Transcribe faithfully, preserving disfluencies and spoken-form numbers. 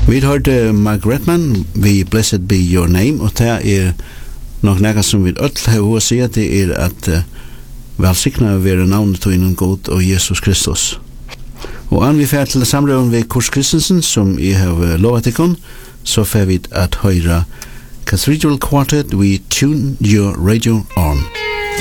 Vi hørte Mark Redman, vi Blessed Be Your Name, og det er nok nægget som vi ødel har å si, det er at uh, velsikna være navnet til innom God og Jesus Kristus. Og an vi fer til samrøven ved Kurs Kristensen, som jeg har lovet ikon, så fer vi at høyre Cathedral Quartet, we tune your radio on.